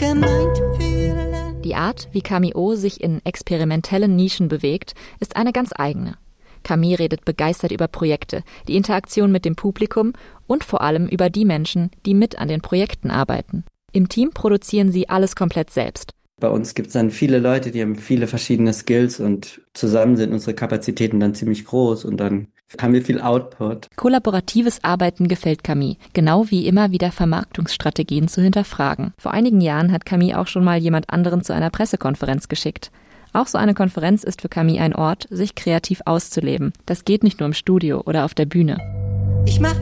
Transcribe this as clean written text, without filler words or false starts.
Die Art, wie Camille O sich in experimentellen Nischen bewegt, ist eine ganz eigene. Camille redet begeistert über Projekte, die Interaktion mit dem Publikum und vor allem über die Menschen, die mit an den Projekten arbeiten. Im Team produzieren sie alles komplett selbst. Bei uns gibt es dann viele Leute, die haben viele verschiedene Skills und zusammen sind unsere Kapazitäten dann ziemlich groß und dann haben wir viel Output. Kollaboratives Arbeiten gefällt Camille, genau wie immer wieder Vermarktungsstrategien zu hinterfragen. Vor einigen Jahren hat Camille auch schon mal jemand anderen zu einer Pressekonferenz geschickt. Auch so eine Konferenz ist für Camille ein Ort, sich kreativ auszuleben. Das geht nicht nur im Studio oder auf der Bühne. Ich mach